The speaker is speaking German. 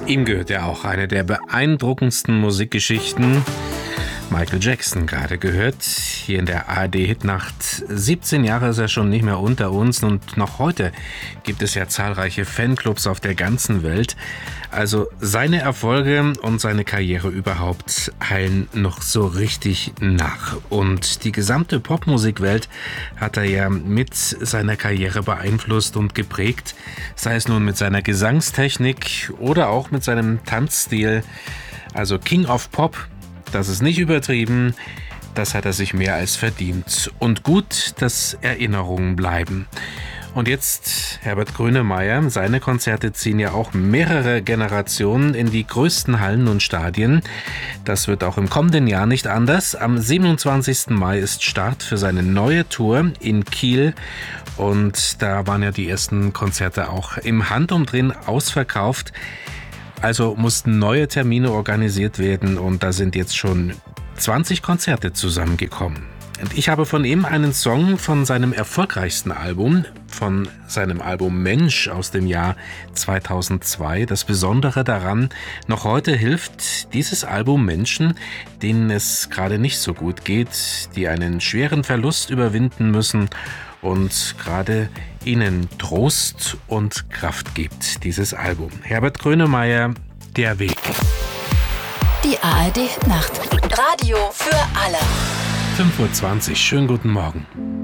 Ihm gehört ja auch eine der beeindruckendsten Musikgeschichten. Michael Jackson gerade gehört, hier in der ARD-Hitnacht. 17 Jahre ist er schon nicht mehr unter uns und noch heute gibt es ja zahlreiche Fanclubs auf der ganzen Welt. Also seine Erfolge und seine Karriere überhaupt hallen noch so richtig nach. Und die gesamte Popmusikwelt hat er ja mit seiner Karriere beeinflusst und geprägt, sei es nun mit seiner Gesangstechnik oder auch mit seinem Tanzstil. Also King of Pop. Das ist nicht übertrieben, das hat er sich mehr als verdient. Und gut, dass Erinnerungen bleiben. Und jetzt Herbert Grönemeyer, seine Konzerte ziehen ja auch mehrere Generationen in die größten Hallen und Stadien. Das wird auch im kommenden Jahr nicht anders. Am 27. Mai ist Start für seine neue Tour in Kiel. Und da waren ja die ersten Konzerte auch im Handumdrehen ausverkauft. Also mussten neue Termine organisiert werden und da sind jetzt schon 20 Konzerte zusammengekommen. Und ich habe von ihm einen Song von seinem erfolgreichsten Album, von seinem Album Mensch aus dem Jahr 2002. Das Besondere daran, noch heute hilft dieses Album Menschen, denen es gerade nicht so gut geht, die einen schweren Verlust überwinden müssen und gerade ihnen Trost und Kraft gibt, dieses Album. Herbert Grönemeyer, Der Weg. Die ARD Hitnacht. Radio für alle. 5:20 Uhr, schönen guten Morgen.